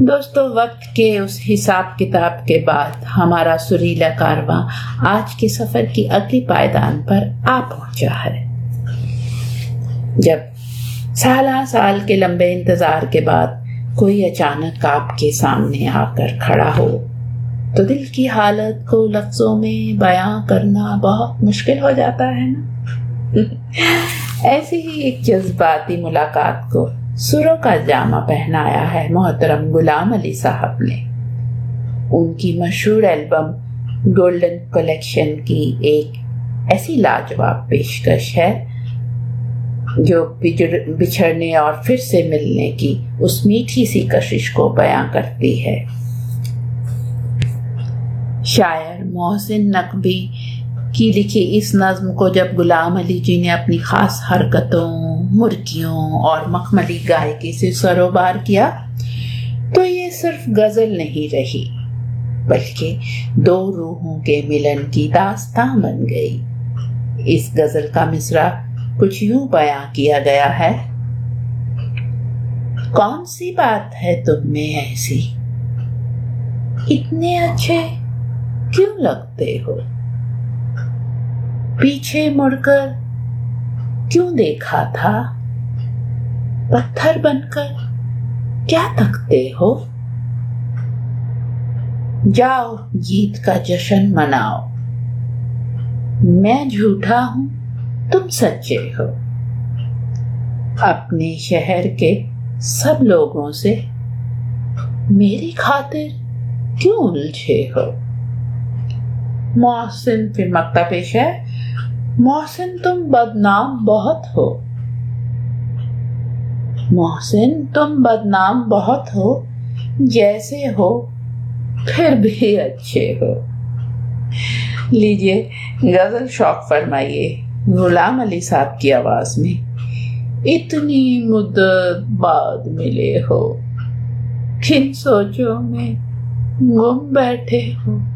دوستو، وقت کے اس حساب کتاب کے بعد ہمارا سریلا کارواں آج کے سفر کی اگلی پائیدان پر آ پہنچا ہے۔ جب سالہ سال کے لمبے انتظار کے بعد کوئی اچانک آپ کے سامنے آ کر کھڑا ہو تو دل کی حالت کو لفظوں میں بیاں کرنا بہت مشکل ہو جاتا ہے نا۔ ایسی ہی ایک جذباتی ملاقات کو سروں کا جامہ پہنایا ہے محترم غلام علی صاحب نے۔ ان کی مشہور البم گولڈن کلیکشن کی ایک ایسی لاجواب پیشکش ہے جو بچھڑنے اور پھر سے ملنے کی اس میٹھی سی کشش کو بیان کرتی ہے۔ شاعر محسن نقوی کی لکھی اس نظم کو جب غلام علی جی نے اپنی خاص حرکتوں، مرکیوں اور مخملی گائیکی سے سروبار کیا تو یہ صرف غزل نہیں رہی بلکہ دو روحوں کے ملن کی داستان بن گئی۔ اس غزل کا مصرع کچھ یوں بیان کیا گیا ہے: کون سی بات ہے تم میں ایسی، اتنے اچھے کیوں لگتے ہو، پیچھے مڑ کر کیوں دیکھا تھا، پتھر بن کر کیا تکتے ہو، جاؤ جیت کا جشن مناؤ، میں جھوٹا ہوں تم سچے ہو، اپنے شہر کے سب لوگوں سے میری خاطر کیوں الجھے ہو۔ محسن پھر مقطع پیش ہے: محسن تم بدنام بہت ہو، محسن تم بدنام بہت ہو، جیسے ہو پھر بھی اچھے ہو۔ لیجئے غزل شوق فرمائیے غلام علی صاحب کی آواز میں: اتنی مدت بعد ملے ہو، کن سوچوں میں گم بیٹھے ہو۔